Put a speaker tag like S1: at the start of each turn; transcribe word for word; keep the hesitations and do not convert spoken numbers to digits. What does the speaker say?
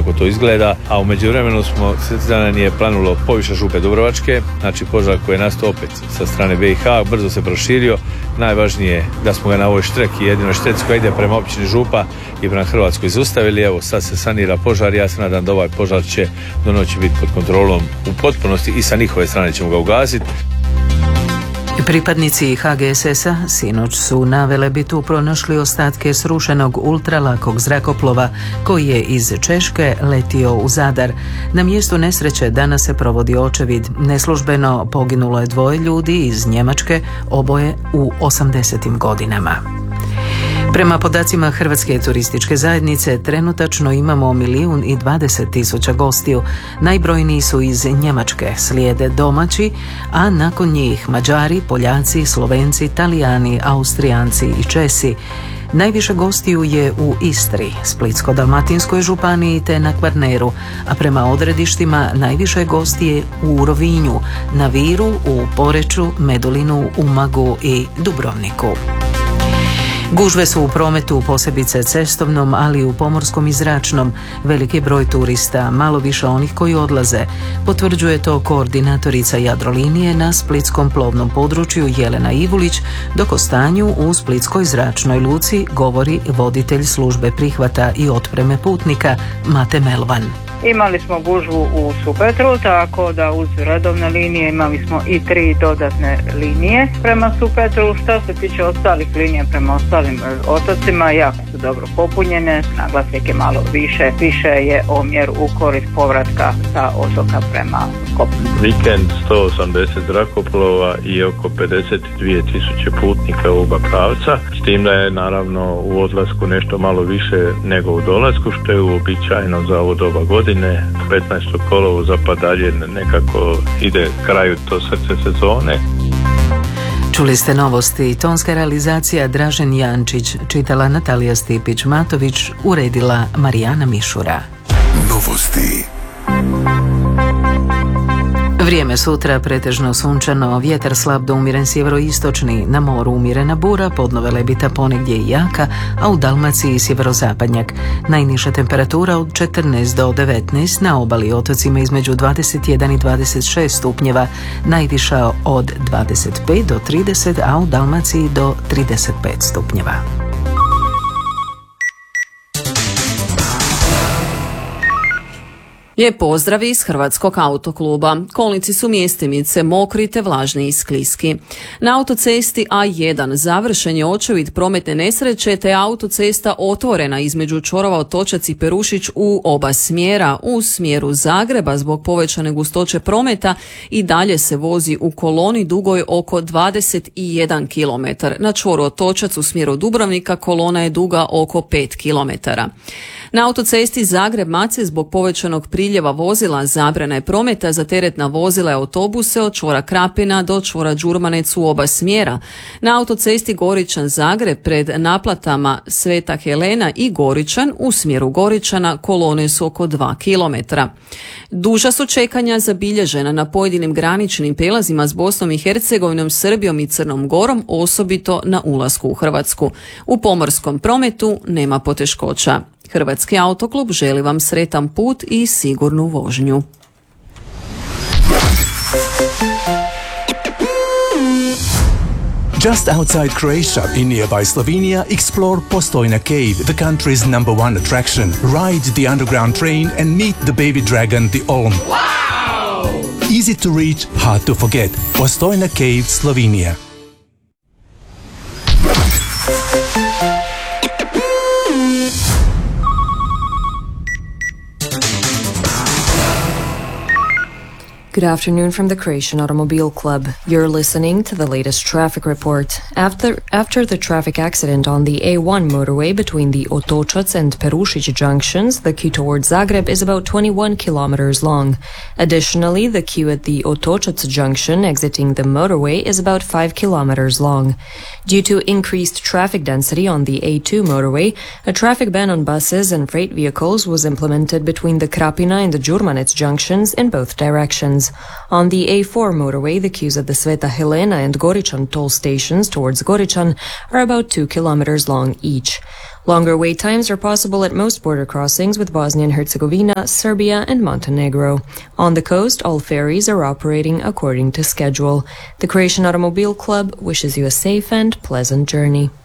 S1: kako to izgleda, a u međuvremenu smo, Središnji je planulo poviše Župe Dubrovačke, znači požar koji je nastao opet sa strane B i H, brzo se proširio. Najvažnije je da smo ga na ovoj štreki, jedinoj štreci koja ide prema općini Župa i prema Hrvatskoj zaustavili. Evo sad se sanira požar, ja se nadam da ovaj požar će do noći biti pod kontrolom u potpunosti i sa njihove strane ćemo ga ugasiti.
S2: Pripadnici H G S S-a sinoć su na Velebitu pronašli ostatke srušenog ultralakog zrakoplova koji je iz Češke letio u Zadar. Na mjestu nesreće danas se provodi očevid. Neslužbeno poginulo je dvoje ljudi iz Njemačke, oboje u osamdesetim godinama. Prema podacima Hrvatske turističke zajednice, trenutačno imamo milijun i dvadeset tisuća gostiju. Najbrojniji su iz Njemačke, slijede domaći, a nakon njih Mađari, Poljaci, Slovenci, Talijani, Austrijanci i Česi. Najviše gostiju je u Istri, Splitsko-dalmatinskoj županiji te na Kvarneru, a prema odredištima najviše gostije u Rovinju, na Viru, u Poreču, Medulinu, Umagu i Dubrovniku. Gužve su u prometu, posebice cestovnom, ali i u pomorskom i zračnom. Veliki broj turista, malo više onih koji odlaze. Potvrđuje to koordinatorica Jadrolinije na splitskom plovnom području Jelena Ivulić, dok o stanju u splitskoj zračnoj luci govori voditelj službe prihvata i otpreme putnika Mate Melvan.
S3: Imali smo gužvu u Supetru, tako da uz redovne linije imali smo i tri dodatne linije prema Supetru. Što se tiče ostalih linija prema ostalim otocima, jako su dobro popunjene, naglasnik je malo više, više je omjer u korist povratka sa otoka prema kopnu.
S4: Vikend sto osamdeset zrakoplova i oko pedeset dvije tisuće putnika u oba pravca, s tim da je naravno u odlasku nešto malo više nego u dolasku, što je uobičajeno za ovo doba godine. petnaestog kolovoza pa dalje nekako ide kraju to srce sezone.
S2: Čuli ste novosti. Tonska realizacija Dražen Jančić, čitala Natalija Stipić-Matović, uredila Marijana Mišura. Novosti. Vrijeme sutra pretežno sunčano, vjetar slab do umjeren sjeveroistočni, na moru umjerena bura, podno Velebita ponegdje i jaka, a u Dalmaciji sjeverozapadnjak. Najniža temperatura od četrnaest do devetnaest, na obali i otocima između dvadeset jedan i dvadeset šest stupnjeva, najviša od dvadeset pet do trideset, a u Dalmaciji do trideset pet stupnjeva.
S5: Lijep pozdrav iz Hrvatskog autokluba. Kolnici su mjestimice mokri te vlažni i skliski. Na autocesti A jedan završen je očevid prometne nesreće te autocesta otvorena između čvorova Otočac i Perušić u oba smjera. U smjeru Zagreba zbog povećane gustoće prometa i dalje se vozi u koloni dugoj oko dvadeset jedan kilometar. Na čvoru Otočac u smjeru Dubrovnika kolona je duga oko pet kilometara. Na autocesti Zagreb-Macelj zbog povećanog priljeva vozila zabrana je prometa za teretna vozila i autobuse od čvora Krapina do čvora Đurmanec u oba smjera. Na autocesti Goričan-Zagreb pred naplatama Sveta Helena i Goričan u smjeru Goričana kolone su oko dva kilometra. Duža su čekanja zabilježena na pojedinim graničnim prijelazima s Bosnom i Hercegovinom, Srbijom i Crnom Gorom, osobito na ulasku u Hrvatsku. U pomorskom prometu nema poteškoća. Hrvatski autoklub želi vam sretan put i sigurnu vožnju.
S6: Just outside Croatia, in nearby Slovenia, explore Postojna Cave, the country's number one attraction. Ride the underground train and meet the baby dragon, the Olm. Wow! Easy to reach, hard to forget. Postojna Cave, Slovenia.
S7: Good afternoon from the Croatian Automobile Club. You're listening to the latest traffic report. After after the traffic accident on the A one motorway between the Otočac and Perušić junctions, the queue towards Zagreb is about twenty-one kilometers long. Additionally, the queue at the Otočac junction exiting the motorway is about five kilometers long. Due to increased traffic density on the A two motorway, a traffic ban on buses and freight vehicles was implemented between the Krapina and the Đurmanec junctions in both directions. stations. On the A four motorway, the queues at the Sveta Helena and Goričan toll stations towards Goričan are about two kilometers long each. Longer wait times are possible at most border crossings with Bosnia and Herzegovina, Serbia, and Montenegro. On the coast, all ferries are operating according to schedule. The Croatian Automobile Club wishes you a safe and pleasant journey.